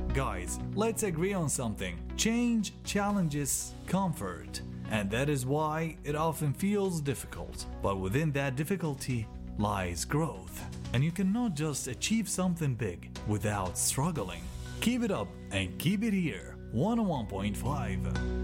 Guys, let's agree on something. Change challenges comfort, and that is why it often feels difficult. But within that difficulty lies growth, and you cannot just achieve something big without struggling. Keep it up and keep it here. 101.5.